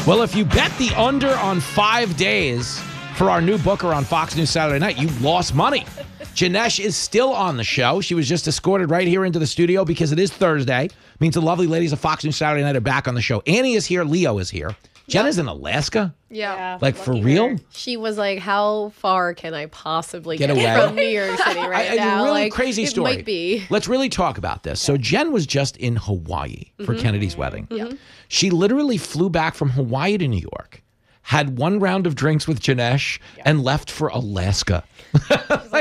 Well, if you bet the under on 5 days for our new booker on Fox News Saturday Night, you lost money. Janesh is still on the show. She was just escorted right here into the studio because it is Thursday. Means the lovely ladies of Fox News Saturday Night are back on the show. Annie is here. Leo is here. Jen is in Alaska. Yeah. Like, for real? She was like, how far can I possibly get away from New York City right now? It's a really like, crazy story. It might be. Let's really talk about this. So Jen was just in Hawaii for Kennedy's wedding. She literally flew back from Hawaii to New York, had one round of drinks with Janesh, and left for Alaska.